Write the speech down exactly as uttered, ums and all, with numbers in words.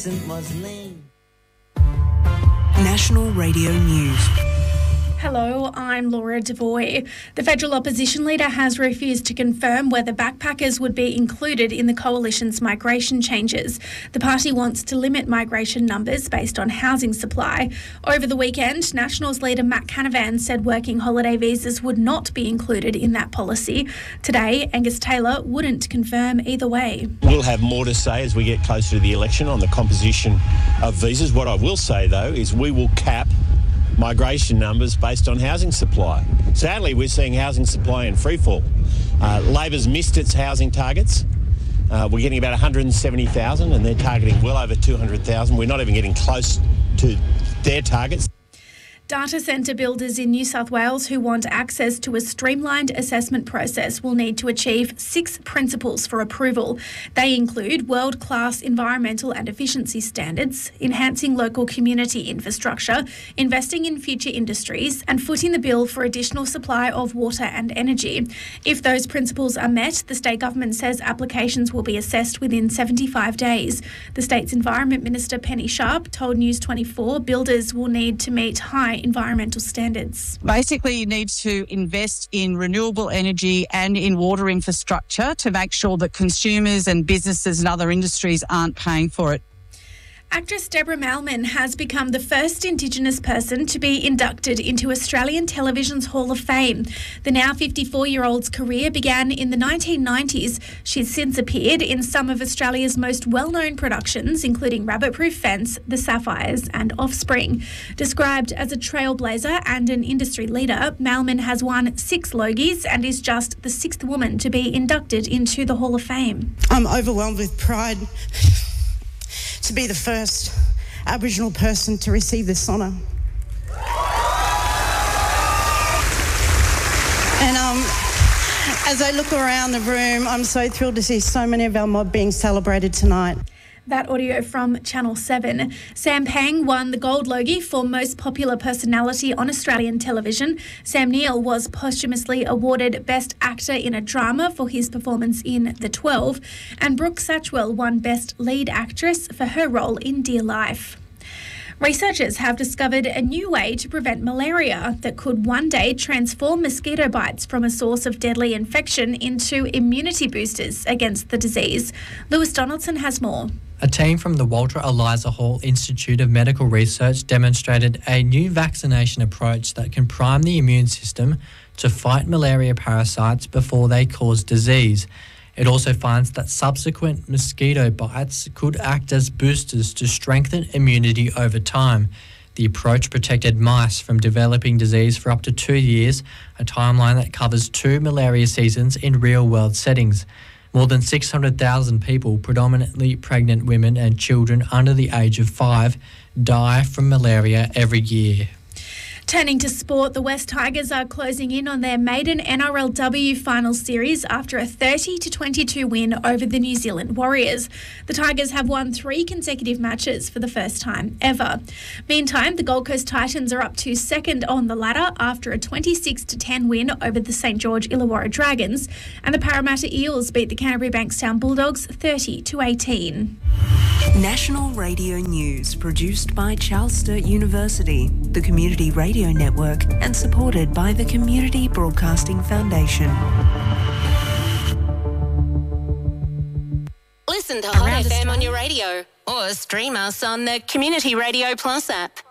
National Radio News. Hello, I'm Laura Devoy. The federal opposition leader has refused to confirm whether backpackers would be included in the coalition's migration changes. The party wants to limit migration numbers based on housing supply. Over the weekend, Nationals leader Matt Canavan said working holiday visas would not be included in that policy. Today, Angus Taylor wouldn't confirm either way. We'll have more to say as we get closer to the election on the composition of visas. What I will say, though, is we will cap migration numbers based on housing supply. Sadly, we're seeing housing supply in freefall. Uh, Labor's missed its housing targets. Uh, we're getting about one hundred seventy thousand and they're targeting well over two hundred thousand. We're not even getting close to their targets. Data centre builders in New South Wales who want access to a streamlined assessment process will need to achieve six principles for approval. They include world-class environmental and efficiency standards, enhancing local community infrastructure, investing in future industries, and footing the bill for additional supply of water and energy. If those principles are met, the state government says applications will be assessed within seventy-five days. The state's Environment Minister Penny Sharp told News twenty-four builders will need to meet high environmental standards. Basically, you need to invest in renewable energy and in water infrastructure to make sure that consumers and businesses and other industries aren't paying for it. Actress Deborah Mailman has become the first Indigenous person to be inducted into Australian Television's Hall of Fame. The now fifty-four-year-old's career began in the nineteen nineties. She's since appeared in some of Australia's most well-known productions, including Rabbit Proof Fence, The Sapphires and Offspring. Described as a trailblazer and an industry leader, Mailman has won six Logies and is just the sixth woman to be inducted into the Hall of Fame. I'm overwhelmed with pride to be the first Aboriginal person to receive this honour. And um, as I look around the room, I'm so thrilled to see so many of our mob being celebrated tonight. That audio from Channel seven. Sam Pang won the Gold Logie for Most Popular Personality on Australian television. Sam Neill was posthumously awarded Best Actor in a Drama for his performance in The twelve, and Brooke Satchwell won Best Lead Actress for her role in Dear Life. Researchers have discovered a new way to prevent malaria that could one day transform mosquito bites from a source of deadly infection into immunity boosters against the disease. Lewis Donaldson has more. A team from the Walter Eliza Hall Institute of Medical Research demonstrated a new vaccination approach that can prime the immune system to fight malaria parasites before they cause disease. It also finds that subsequent mosquito bites could act as boosters to strengthen immunity over time. The approach protected mice from developing disease for up to two years, a timeline that covers two malaria seasons in real-world settings. More than six hundred thousand people, predominantly pregnant women and children under the age of five, die from malaria every year. Turning to sport, the West Tigers are closing in on their maiden N R L W final series after a thirty to twenty-two win over the New Zealand Warriors. The Tigers have won three consecutive matches for the first time ever. Meantime, the Gold Coast Titans are up to second on the ladder after a twenty-six to ten win over the St George Illawarra Dragons, and the Parramatta Eels beat the Canterbury Bankstown Bulldogs thirty to eighteen. National Radio News, produced by Charles Sturt University, the Community Radio Network, and supported by the Community Broadcasting Foundation. Listen to Hot F M on your radio or stream us on the Community Radio Plus app.